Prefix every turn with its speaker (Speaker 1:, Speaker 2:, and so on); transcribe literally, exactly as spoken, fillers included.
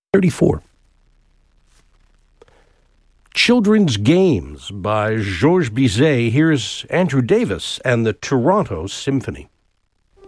Speaker 1: thirty-four. Children's Games by Georges Bizet. Here's Andrew Davis and the Toronto Symphony.